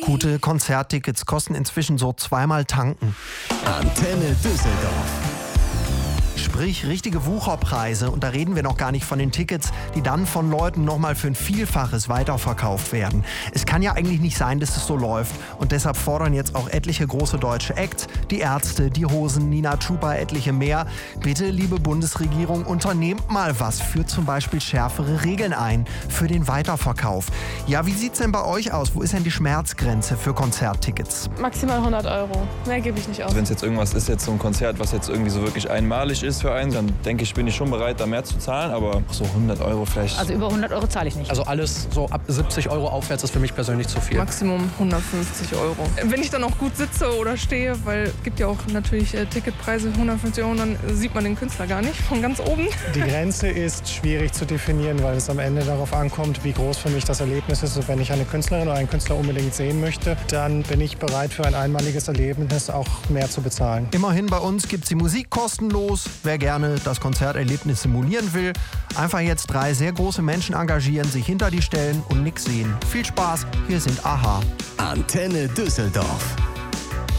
Gute Konzerttickets kosten inzwischen so zweimal tanken. Antenne Düsseldorf. Sprich richtige Wucherpreise, und da reden wir noch gar nicht von den Tickets, die dann von Leuten nochmal für ein Vielfaches weiterverkauft werden. Es kann ja eigentlich nicht sein, dass es so läuft, und deshalb fordern jetzt auch etliche große deutsche Acts, die Ärzte, die Hosen, Nina Chuba, etliche mehr. Bitte, liebe Bundesregierung, unternehmt mal was, führt zum Beispiel schärfere Regeln ein für den Weiterverkauf. Ja, wie sieht's denn bei euch aus? Wo ist denn die Schmerzgrenze für Konzerttickets? Maximal 100 €. Mehr gebe ich nicht aus. Wenn es jetzt irgendwas ist, jetzt so ein Konzert, was jetzt irgendwie so wirklich einmalig ist für einen, dann denke ich, bin ich schon bereit, da mehr zu zahlen, aber so 100 € vielleicht. Also über 100 € zahle ich nicht. Also alles so ab 70 € aufwärts ist für mich persönlich zu viel. Maximum 150 €. Wenn ich dann auch gut sitze oder stehe, weil es gibt ja auch natürlich Ticketpreise 150 €, dann sieht man den Künstler gar nicht von ganz oben. Die Grenze ist schwierig zu definieren, weil es am Ende darauf ankommt, wie groß für mich das Erlebnis ist. Und wenn ich eine Künstlerin oder einen Künstler unbedingt sehen möchte, dann bin ich bereit, für ein einmaliges Erlebnis auch mehr zu bezahlen. Immerhin bei uns gibt's die Musik kostenlos. Wer gerne das Konzerterlebnis simulieren will, einfach jetzt 3 sehr große Menschen engagieren, sich hinter die stellen und nix sehen. Viel Spaß, hier sind a-ha. Antenne Düsseldorf.